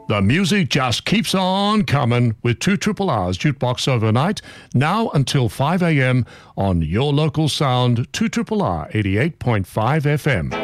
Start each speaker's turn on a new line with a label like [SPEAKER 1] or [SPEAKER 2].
[SPEAKER 1] The music just keeps on coming with 2RRR's Jukebox Overnight, now until 5 a.m. on your local sound, 2RRR 88.5 FM.